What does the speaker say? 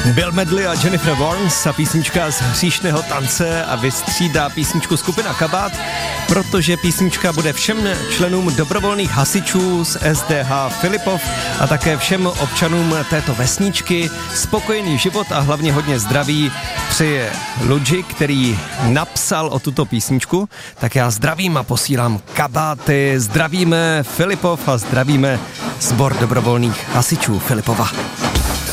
Bill Medley a Jennifer Warnes a písnička z Hříšného tance a vystřídá písničku skupina Kabát, protože písnička bude všem členům dobrovolných hasičů z SDH Filipov a také všem občanům této vesničky spokojený život a hlavně hodně zdraví přeje Luigi, který napsal o tuto písničku. Tak já zdravím a posílám Kabáty, zdravíme Filipov a zdravíme sbor dobrovolných hasičů Filipova.